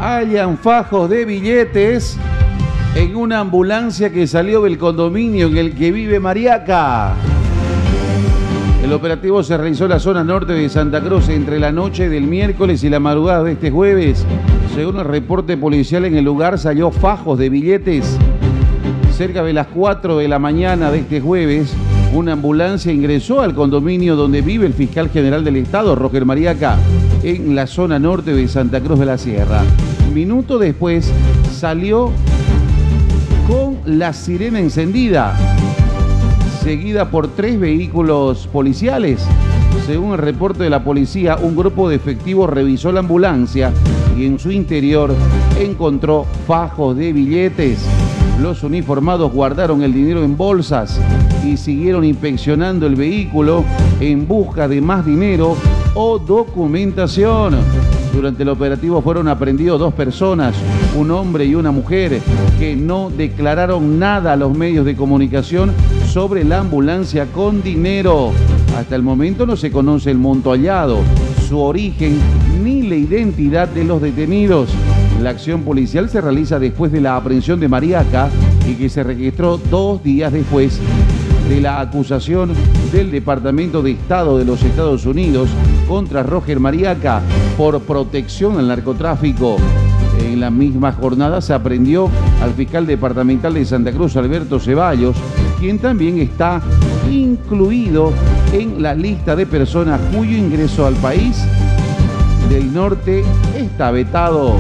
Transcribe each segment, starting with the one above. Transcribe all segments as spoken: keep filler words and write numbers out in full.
Hallan fajos de billetes en una ambulancia que salió del condominio en el que vive Mariaca. El operativo se realizó en la zona norte de Santa Cruz entre la noche del miércoles y la madrugada de este jueves. Según el reporte policial, en el lugar se halló fajos de billetes. Cerca de las cuatro de la mañana de este jueves, una ambulancia ingresó al condominio donde vive el fiscal general del estado, Roger Mariaca, en la zona norte de Santa Cruz de la Sierra. Minuto después salió con la sirena encendida, seguida por tres vehículos policiales. Según el reporte de la policía, un grupo de efectivos revisó la ambulancia y en su interior encontró fajos de billetes. Los uniformados guardaron el dinero en bolsas y siguieron inspeccionando el vehículo en busca de más dinero o documentación. Durante el operativo fueron aprehendidos dos personas, un hombre y una mujer, que no declararon nada a los medios de comunicación sobre la ambulancia con dinero. Hasta el momento no se conoce el monto hallado, su origen ni la identidad de los detenidos. La acción policial se realiza después de la aprehensión de Mariaca y que se registró dos días después de la acusación del Departamento de Estado de los Estados Unidos contra Roger Mariaca por protección al narcotráfico. En la misma jornada se aprehendió al fiscal departamental de Santa Cruz, Alberto Ceballos, quien también está incluido en la lista de personas cuyo ingreso al país del norte está vetado.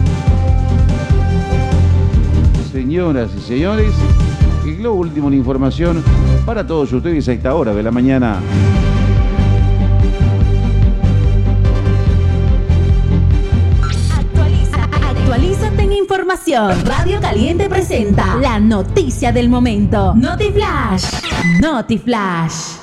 Señoras y señores, y lo último en información para todos ustedes a esta hora de la mañana. Actualiza, actualízate en información. Radio Caliente presenta la noticia del momento. Notiflash. Notiflash.